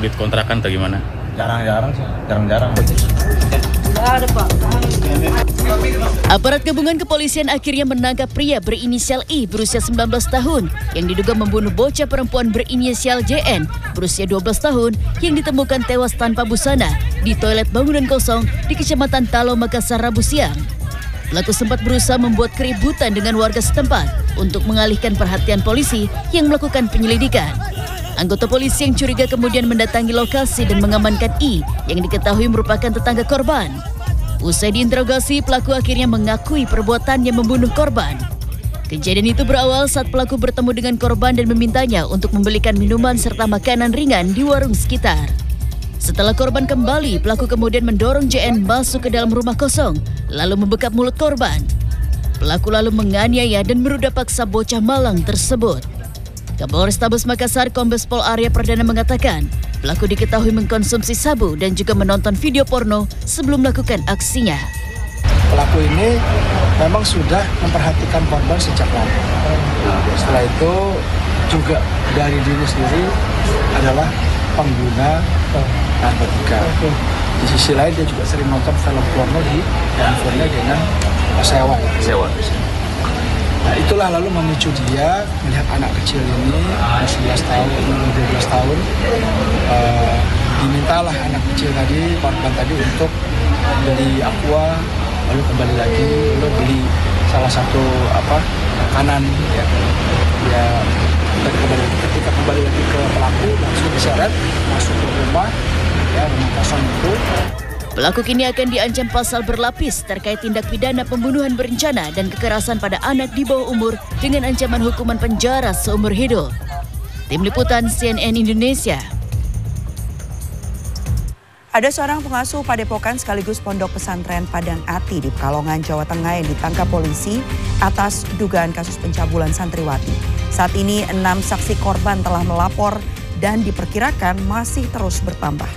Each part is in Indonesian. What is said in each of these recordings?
duit kontrakan atau gimana? Jarang-jarang sih, jarang-jarang. Aparat gabungan kepolisian akhirnya menangkap pria berinisial I berusia 19 tahun yang diduga membunuh bocah perempuan berinisial JN berusia 12 tahun yang ditemukan tewas tanpa busana di toilet bangunan kosong di Kecamatan Talo, Makassar, Rabu siang. Pelaku sempat berusaha membuat keributan dengan warga setempat untuk mengalihkan perhatian polisi yang melakukan penyelidikan. Anggota polisi yang curiga kemudian mendatangi lokasi dan mengamankan I yang diketahui merupakan tetangga korban. Usai diinterogasi, pelaku akhirnya mengakui perbuatannya membunuh korban. Kejadian itu berawal saat pelaku bertemu dengan korban dan memintanya untuk membelikan minuman serta makanan ringan di warung sekitar. Setelah korban kembali, pelaku kemudian mendorong JN masuk ke dalam rumah kosong, lalu membekap mulut korban. Pelaku lalu menganiaya dan meruda paksa bocah malang tersebut. Kapolrestabes Makassar Kombes Pol Arya Perdana mengatakan, pelaku diketahui mengkonsumsi sabu dan juga menonton video porno sebelum melakukan aksinya. Pelaku ini memang sudah memperhatikan korban sejak lama. Setelah itu juga dari diri sendiri adalah pengguna narkotika. Di sisi lain dia juga sering nonton film porno di handphonenya dengan sewa. Nah, itulah lalu memicu dia melihat anak kecil ini 11 tahun, 12 tahun. Dimintalah anak kecil tadi, korban tadi untuk beli aqua, lalu kembali lagi lalu beli salah satu makanan ya. Dan ketika kembali lagi ke pelaku langsung diseret masuk ke rumah kosong itu. Pelaku kini akan diancam pasal berlapis terkait tindak pidana pembunuhan berencana dan kekerasan pada anak di bawah umur dengan ancaman hukuman penjara seumur hidup. Tim Liputan CNN Indonesia. Ada seorang pengasuh padepokan sekaligus pondok pesantren Padang Ati di Pekalongan, Jawa Tengah yang ditangkap polisi atas dugaan kasus pencabulan santriwati. Saat ini 6 saksi korban telah melapor dan diperkirakan masih terus bertambah.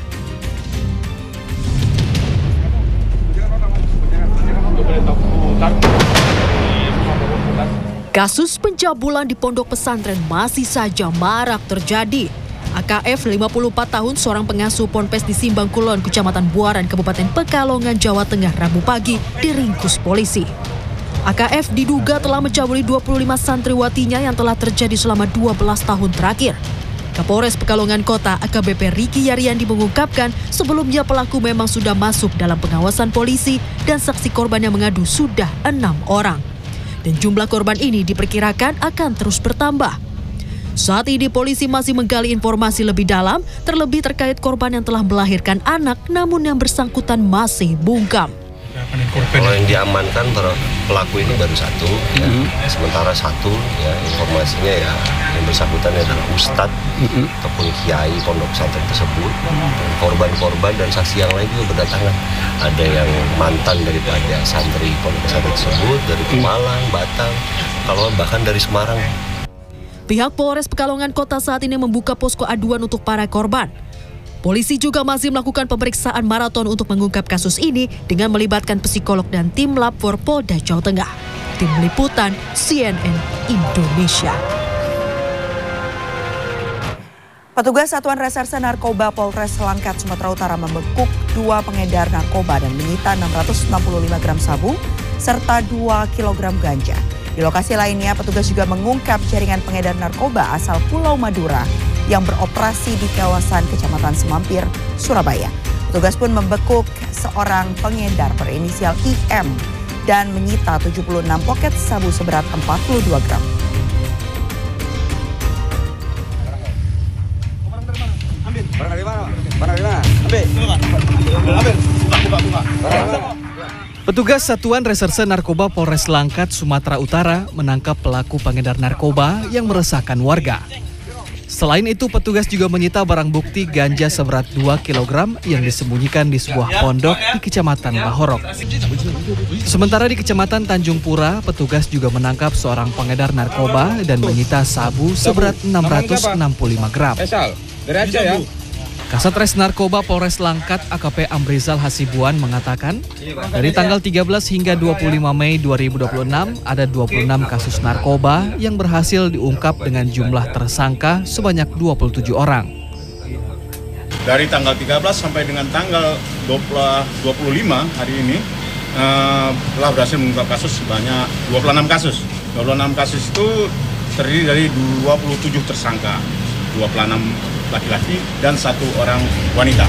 Kasus pencabulan di pondok pesantren masih saja marak terjadi. AKF 54 tahun seorang pengasuh ponpes di Simbang Kulon, Kecamatan Buaran, Kabupaten Pekalongan, Jawa Tengah, Rabu pagi diringkus polisi. AKF diduga telah mencabuli 25 santriwatinya yang telah terjadi selama 12 tahun terakhir. Kapolres Pekalongan Kota AKBP Riki Yaryandi mengungkapkan sebelumnya pelaku memang sudah masuk dalam pengawasan polisi dan saksi korban yang mengadu sudah 6 orang. Dan jumlah korban ini diperkirakan akan terus bertambah. Saat ini polisi masih menggali informasi lebih dalam, terlebih terkait korban yang telah melahirkan anak namun yang bersangkutan masih bungkam. Kalau yang diamankan pelaku ini baru satu, ya. Sementara satu ya informasinya ya yang bersangkutan adalah ustadz ataupun kiai pondok pesantren tersebut. Korban-korban dan saksi yang lain juga berdatangan. Ada yang mantan daripada santri pondok pesantren tersebut dari Malang, Batam, kalau bahkan dari Semarang. Pihak Polres Pekalongan Kota saat ini membuka posko aduan untuk para korban. Polisi juga masih melakukan pemeriksaan maraton untuk mengungkap kasus ini dengan melibatkan psikolog dan tim lab Polda Jawa Tengah. Tim Liputan CNN Indonesia. Petugas Satuan Reserse Narkoba Polres Langkat, Sumatera Utara membekuk 2 pengedar narkoba dan menyita 665 gram sabu serta 2 kg ganja. Di lokasi lainnya, petugas juga mengungkap jaringan pengedar narkoba asal Pulau Madura yang beroperasi di kawasan Kecamatan Semampir, Surabaya. Petugas pun membekuk seorang pengedar berinisial IM dan menyita 76 poket sabu seberat 42 gram. Petugas Satuan Reserse Narkoba Polres Langkat, Sumatera Utara menangkap pelaku pengedar narkoba yang meresahkan warga. Selain itu, petugas juga menyita barang bukti ganja seberat 2 kg yang disembunyikan di sebuah pondok di Kecamatan Bahorok. Sementara di Kecamatan Tanjung Pura, petugas juga menangkap seorang pengedar narkoba dan menyita sabu seberat 665 gram. Kasat Narkoba Polres Langkat AKP Amrizal Hasibuan mengatakan, dari tanggal 13 hingga 25 Mei 2026 ada 26 kasus narkoba yang berhasil diungkap dengan jumlah tersangka sebanyak 27 orang. dari tanggal 13 sampai dengan tanggal 25 hari ini telah berhasil mengungkap kasus sebanyak 26 kasus. 26 kasus itu terdiri dari 27 tersangka, 26 laki-laki dan 1 orang wanita.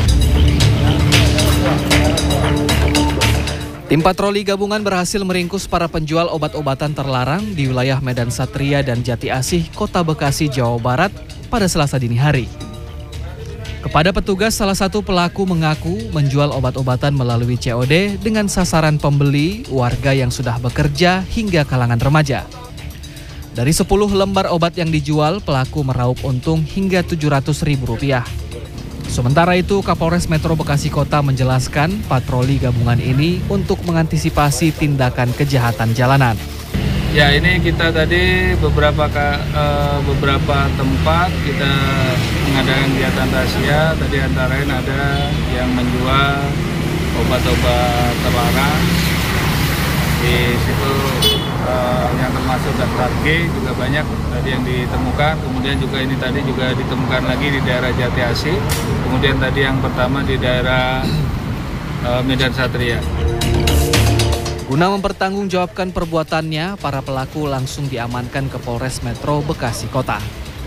Tim patroli gabungan berhasil meringkus para penjual obat-obatan terlarang di wilayah Medan Satria dan Jati Asih, Kota Bekasi, Jawa Barat pada Selasa dini hari. Kepada petugas, salah satu pelaku mengaku menjual obat-obatan melalui COD dengan sasaran pembeli, warga yang sudah bekerja hingga kalangan remaja. Dari 10 lembar obat yang dijual, pelaku meraup untung hingga Rp700.000. Sementara itu, Kapolres Metro Bekasi Kota menjelaskan patroli gabungan ini untuk mengantisipasi tindakan kejahatan jalanan. Ya, ini kita tadi beberapa tempat kita mengadakan kegiatan razia. Tadi antara lain ada yang menjual obat-obat terlarang. Di situ yang termasuk daftar G juga banyak tadi yang ditemukan. Kemudian juga ini tadi juga ditemukan lagi di daerah Jati Asih. Kemudian tadi yang pertama di daerah Medan Satria. Guna mempertanggungjawabkan perbuatannya, para pelaku langsung diamankan ke Polres Metro Bekasi Kota.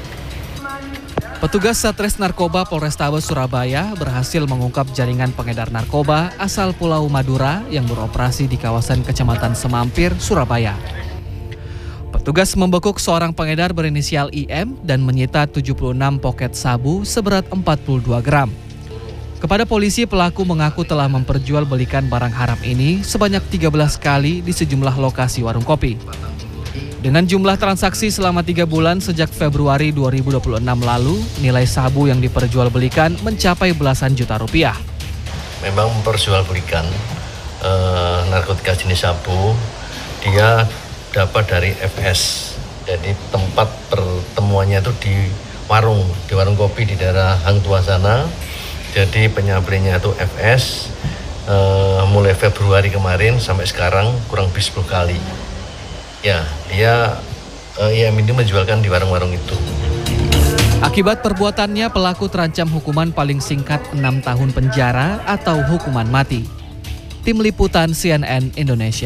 Petugas Satres Narkoba Polrestabes Surabaya berhasil mengungkap jaringan pengedar narkoba asal Pulau Madura yang beroperasi di kawasan Kecamatan Semampir, Surabaya. Petugas membekuk seorang pengedar berinisial IM dan menyita 76 poket sabu seberat 42 gram. Kepada polisi, pelaku mengaku telah memperjualbelikan barang haram ini sebanyak 13 kali di sejumlah lokasi warung kopi. Dengan jumlah transaksi selama 3 bulan sejak Februari 2026 lalu, nilai sabu yang diperjualbelikan mencapai belasan juta rupiah. Memang memperjualbelikan narkotika jenis sabu, dia dapat dari FS. Jadi tempat pertemuannya itu di warung kopi di daerah Hang Tua sana. Jadi penyampainya itu FS mulai Februari kemarin sampai sekarang kurang lebih 10 kali. Ya, dia IM ini menjualkan di warung-warung itu. Akibat perbuatannya, pelaku terancam hukuman paling singkat 6 tahun penjara atau hukuman mati. Tim Liputan CNN Indonesia.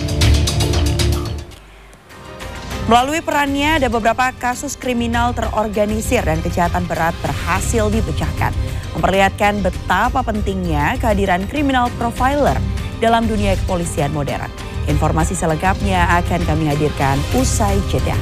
Melalui perannya, ada beberapa kasus kriminal terorganisir dan kejahatan berat berhasil dipecahkan. Memperlihatkan betapa pentingnya kehadiran criminal profiler dalam dunia kepolisian modern. Informasi selengkapnya akan kami hadirkan usai jeda.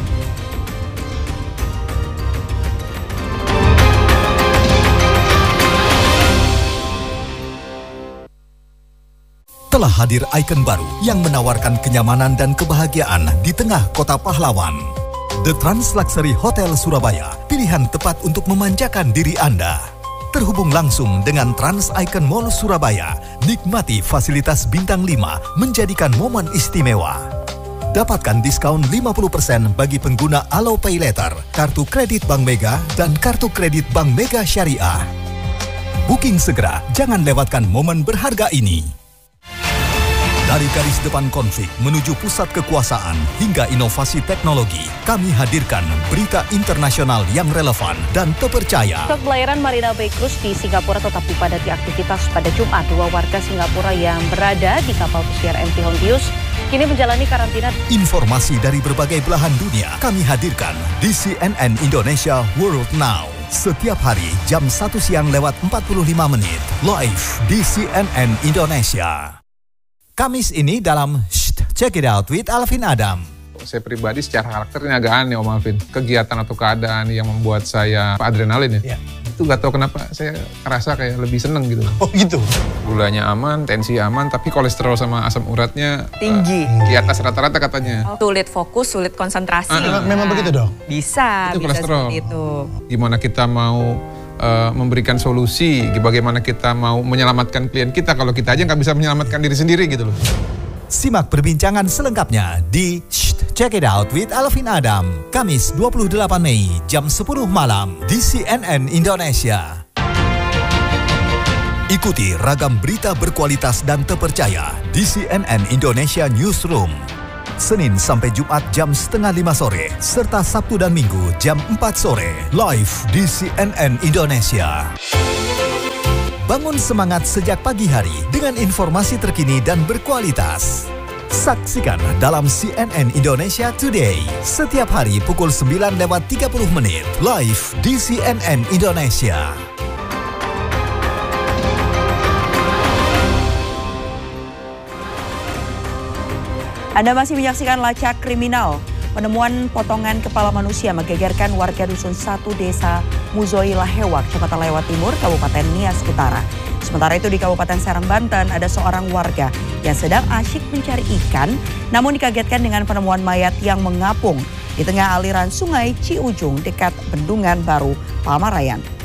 Telah hadir ikon baru yang menawarkan kenyamanan dan kebahagiaan di tengah kota pahlawan. The Trans Luxury Hotel Surabaya, pilihan tepat untuk memanjakan diri Anda. Terhubung langsung dengan Trans Icon Mall Surabaya, nikmati fasilitas bintang 5 menjadikan momen istimewa. Dapatkan diskon 50% bagi pengguna Alo Pay Later, kartu kredit Bank Mega, dan kartu kredit Bank Mega Syariah. Booking segera, jangan lewatkan momen berharga ini. Dari garis depan konflik menuju pusat kekuasaan hingga inovasi teknologi, kami hadirkan berita internasional yang relevan dan terpercaya. Stok pelayaran Marina Bay Cruise di Singapura tetap dipadati aktivitas pada Jumat. 2 warga Singapura yang berada di kapal pesiar MT Hontius kini menjalani karantina. Informasi dari berbagai belahan dunia kami hadirkan di CNN Indonesia World Now. Setiap hari jam 1 siang lewat 45 menit, live di CNN Indonesia. Kamis ini dalam Check It Out with Alvin Adam. Saya pribadi secara karakter ini agak aneh Om Alvin. Kegiatan atau keadaan yang membuat saya adrenalin ya. Itu gak tahu kenapa saya ngerasa kayak lebih seneng gitu. Oh gitu? Gulanya aman, tensi aman, tapi kolesterol sama asam uratnya tinggi. Di atas rata-rata katanya. Sulit fokus, sulit konsentrasi. Memang begitu dong? Bisa kolesterol. seperti itu. Gimana kita mau memberikan solusi, bagaimana kita mau menyelamatkan klien kita kalau kita aja nggak bisa menyelamatkan diri sendiri gitu loh. Simak perbincangan selengkapnya di Check It Out with Alvin Adam, Kamis 28 Mei jam 10 malam di CNN Indonesia. Ikuti ragam berita berkualitas dan terpercaya di CNN Indonesia Newsroom. Senin sampai Jumat jam 4:30 sore, serta Sabtu dan Minggu jam 4 sore, live di CNN Indonesia. bangun semangat sejak pagi hari dengan informasi terkini dan berkualitas. Saksikan dalam CNN Indonesia Today setiap hari pukul 9:30 live di CNN Indonesia. Anda masih menyaksikan Lacak Kriminal. Penemuan potongan kepala manusia menggegerkan warga Dusun 1 Desa Muzoila Hewa, Kecamatan Lewat Timur, Kabupaten Nias Utara. Sementara itu di Kabupaten Serang, Banten, ada seorang warga yang sedang asyik mencari ikan, namun dikagetkan dengan penemuan mayat yang mengapung di tengah aliran sungai Ciujung dekat Bendungan Baru, Palmarayan.